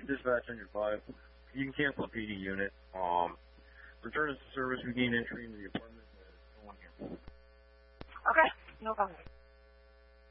Dispatch on your 5. You can cancel a PD unit. Return us to service. We gain entry into the apartment. No one here. Okay, no problem.